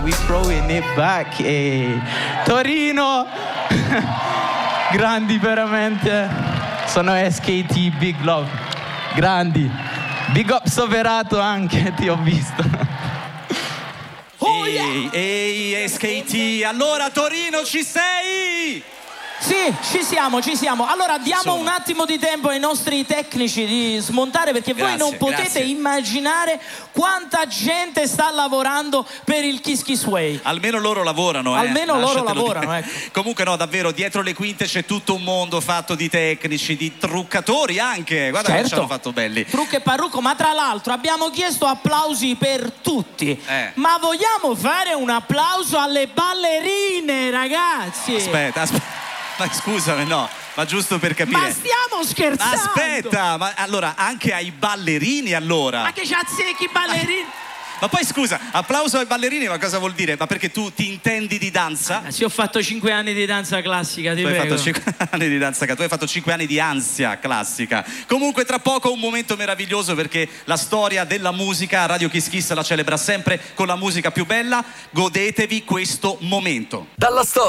We throwing it back. Torino, grandi veramente. Sono SKT, big love. Grandi. Big up Soverato anche, ti ho visto. Oh, yeah. Ehi, SKT, allora Torino ci sei? Sì, ci siamo. Allora diamo un attimo di tempo ai nostri tecnici di smontare, perché voi non potete immaginare quanta gente sta lavorando per il Kiss Kiss Way. Almeno loro lavorano, Almeno loro lavorano, ecco. Comunque no, davvero, dietro le quinte c'è tutto un mondo fatto di tecnici, di truccatori anche. Guarda che ci hanno fatto belli. Trucco e parrucco, ma tra l'altro abbiamo chiesto applausi per tutti. Ma vogliamo fare un applauso alle ballerine, ragazzi? Aspetta. Ma scusami, no, ma giusto per capire. Ma stiamo scherzando? Aspetta, ma allora anche ai ballerini allora. Ma che c'azzecchi ballerini? Ma poi scusa, applauso ai ballerini, ma cosa vuol dire? Ma perché tu ti intendi di danza? Sì, ho fatto 5 anni di danza classica, ti prego. Hai fatto 5 anni di danza, tu hai fatto 5 anni di ansia classica. Comunque tra poco un momento meraviglioso, perché la storia della musica, Radio Kiss Kiss la celebra sempre con la musica più bella. Godetevi questo momento. Dalla storia